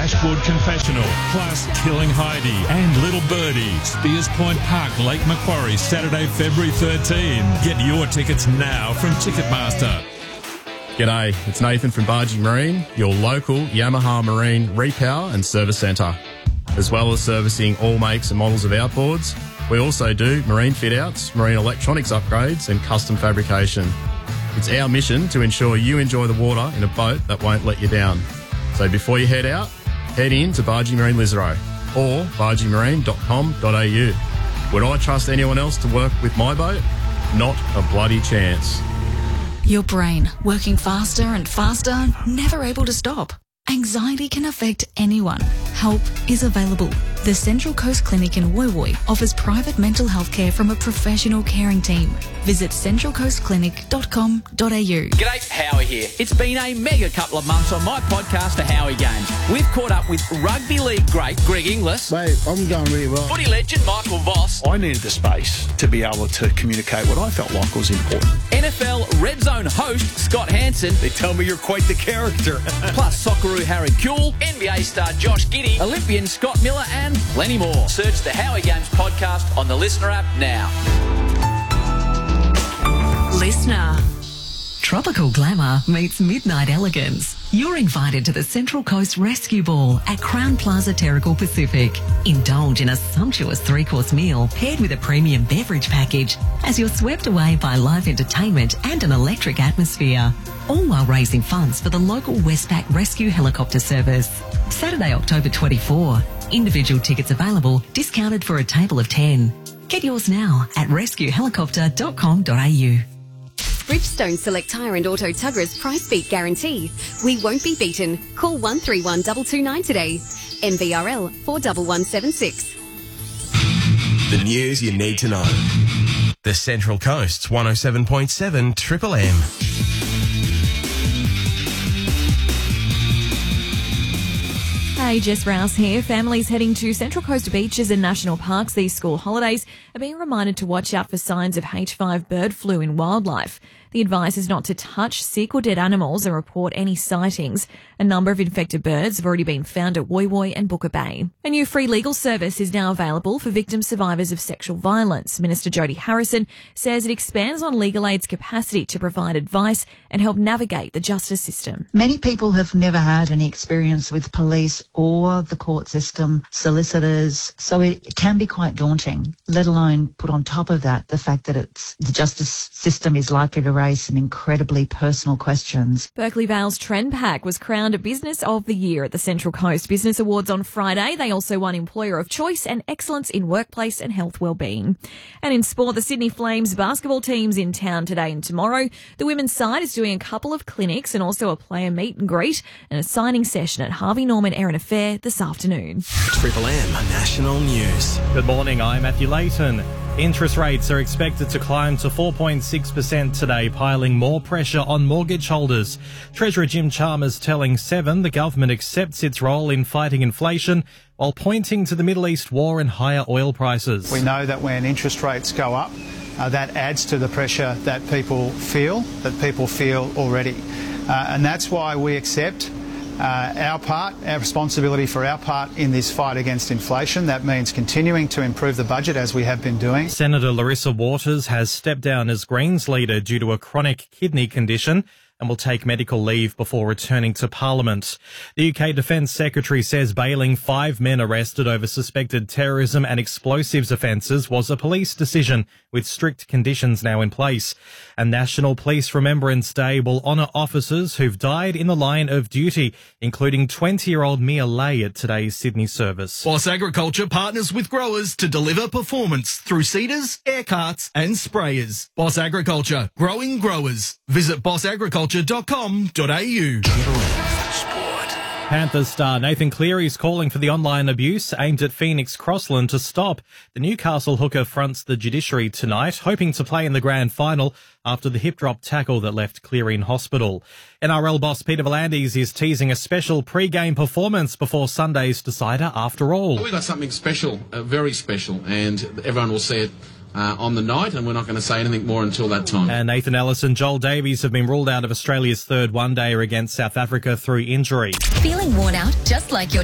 Dashboard Confessional, plus Killing Heidi and Little Birdie. Spears Point Park, Lake Macquarie, Saturday, February 13. Get your tickets now from Ticketmaster. G'day, it's Nathan from Bargee Marine, your local Yamaha Marine repower and service centre. As well as servicing all makes and models of outboards, we also do marine fit-outs, marine electronics upgrades and custom fabrication. It's our mission to ensure you enjoy the water in a boat that won't let you down. So before you head out, head in to Bargee Marine Lisarow or bargeemarine.com.au. Would I trust anyone else to work with my boat? Not a bloody chance. Your brain working faster and faster, never able to stop. Anxiety can affect anyone. Help is available. The Central Coast Clinic in Woy Woy offers private mental health care from a professional caring team. Visit centralcoastclinic.com.au. G'day, Howie here. It's been a mega couple of months on my podcast, The Howie Games. We've caught up with rugby league great Greg Inglis. Mate, I'm going really well. Footy legend Michael Voss. I needed the space to be able to communicate what I felt like was important. NFL Red Zone host Scott Hansen. They tell me you're quite the character. Plus Socceroo Harry Kuehl, NBA star Josh Giddey, Olympian Scott Miller and plenty more. Search the Howie Games podcast on the Listener app now. Listener. Tropical glamour meets midnight elegance. You're invited to the Central Coast Rescue Ball at Crown Plaza Terrigal Pacific. Indulge in a sumptuous three-course meal paired with a premium beverage package as you're swept away by live entertainment and an electric atmosphere. All while raising funds for the local Westpac Rescue Helicopter Service. Saturday, October 24. Individual tickets available, discounted for a table of 10. Get yours now at rescuehelicopter.com.au. Bridgestone Select Tyre and Auto Tugger's price beat guarantee. We won't be beaten. Call 131 229 today. MVRL 41176. The news you need to know. The Central Coast's 107.7 Triple M. Hey, Jess Rouse here. Families heading to Central Coast beaches and national parks these school holidays are being reminded to watch out for signs of H5 bird flu in wildlife. The advice is not to touch sick or dead animals and report any sightings. A number of infected birds have already been found at Woy Woy and Booker Bay. A new free legal service is now available for victim survivors of sexual violence. Minister Jody Harrison says it expands on legal aid's capacity to provide advice and help navigate the justice system. Many people have never had any experience with police or the court system, solicitors, so it can be quite daunting, let alone put on top of that the fact that the justice system is likely to raise some incredibly personal questions. Berkeley Vale's Trend Pack was crowned Business of the Year at the Central Coast Business Awards on Friday. They also won Employer of Choice and Excellence in Workplace and Health Wellbeing. And in sport, the Sydney Flames basketball team's in town today and tomorrow. The women's side is doing a couple of clinics and also a player meet and greet and a signing session at Harvey Norman Erina Fair this afternoon. Triple M National News. Good morning, I'm Matthew Layton. Interest rates are expected to climb to 4.6% today, piling more pressure on mortgage holders. Treasurer Jim Chalmers telling Seven the government accepts its role in fighting inflation while pointing to the Middle East war and higher oil prices. We know that when interest rates go up, that adds to the pressure that people feel already. And that's why we accept our responsibility for our part in this fight against inflation. That means continuing to improve the budget as we have been doing. Senator Larissa Waters has stepped down as Greens leader due to a chronic kidney condition and will take medical leave before returning to Parliament. The UK Defence Secretary says bailing 5 men arrested over suspected terrorism and explosives offences was a police decision with strict conditions now in place. And National Police Remembrance Day will honour officers who've died in the line of duty, including 20-year-old Mia Lay at today's Sydney service. Boss Agriculture partners with growers to deliver performance through seeders, air carts and sprayers. Boss Agriculture, growing growers. Visit bossagriculture.com.au. Panthers star Nathan Cleary is calling for the online abuse aimed at Phoenix Crossland to stop. The Newcastle hooker fronts the judiciary tonight, hoping to play in the grand final after the hip drop tackle that left Cleary in hospital. NRL boss Peter V'landys is teasing a special pre-game performance before Sunday's decider after all. We've got something special, very special, and everyone will see it on the night, and we're not going to say anything more until that time. And Nathan Ellis and Joel Davies have been ruled out of Australia's third one-dayer against South Africa through injury. Feeling worn out, just like your